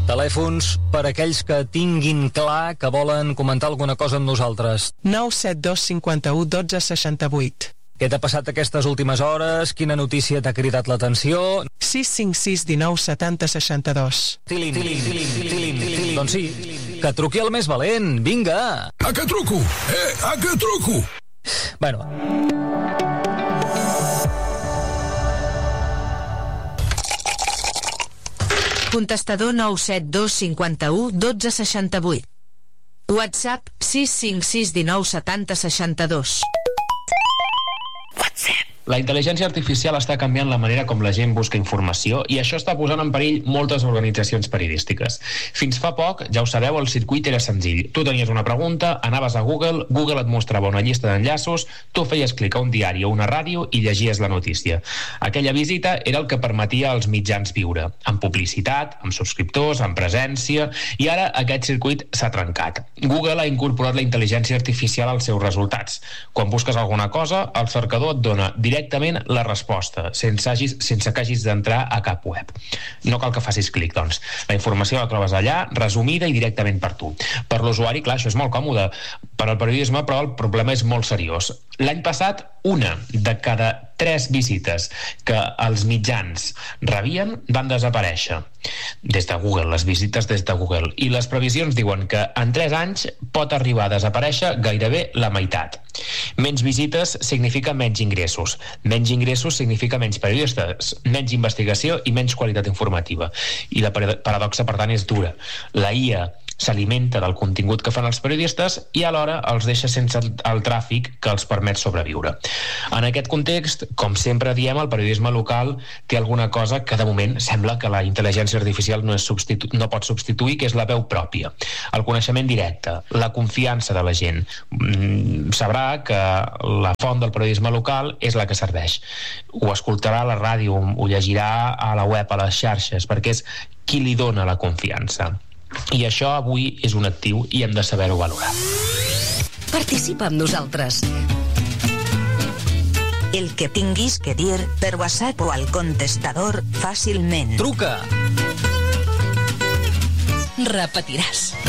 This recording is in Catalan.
Telèfons per aquells que tinguin clar que volen comentar alguna cosa amb nosaltres. 972 51 12 68. Què t'ha passat aquestes últimes hores? Quina notícia t'ha cridat l'atenció? 656 19 70 62. Tilin. Doncs sí, que truqui el més valent, vinga! A què truco? A què truco? Bueno. Contestador 972 51 12 68. WhatsApp 656 19 70 62. La intel·ligència artificial està canviant la manera com la gent busca informació i això està posant en perill moltes organitzacions periodístiques. Fins fa poc, ja ho sabeu, el circuit era senzill. Tu tenies una pregunta, anaves a Google, Google et mostrava una llista d'enllaços, tu feies clic a un diari o una ràdio i llegies la notícia. Aquella visita era el que permetia als mitjans viure, amb publicitat, amb subscriptors, amb presència, i ara aquest circuit s'ha trencat. Google ha incorporat la intel·ligència artificial als seus resultats. Quan busques alguna cosa, el cercador et dona directament la resposta, sense que hagis d'entrar a cap web. No cal que facis clic, doncs. La informació la trobes allà, resumida i directament per tu. Per l'usuari, clar, això és molt còmode. Per al periodisme, però, el problema és molt seriós. L'any passat, 1 de cada 3 visites que els mitjans rebien van desaparèixer des de Google, les visites des de Google. I les previsions diuen que en 3 anys pot arribar a desaparèixer gairebé la meitat. Menys visites significa menys ingressos. Menys ingressos significa menys periodistes, menys investigació i menys qualitat informativa. I la paradoxa, per tant, és dura. La IA s'alimenta del contingut que fan els periodistes i alhora els deixa sense el tràfic que els permet sobreviure. En aquest context, com sempre diem, el periodisme local té alguna cosa que de moment sembla que la intel·ligència artificial no pot substituir, que és la veu pròpia, el coneixement directe, la confiança de la gent. Sabrà que la font del periodisme local és la que serveix. Ho escoltarà a la ràdio, ho llegirà a la web, a les xarxes, perquè és qui li dona la confiança. I això avui és un actiu i hem de saber-ho valorar. Participa amb nosaltres. El que tinguis que dir per WhatsApp o al contestador fàcilment. Truca! Repetiràs.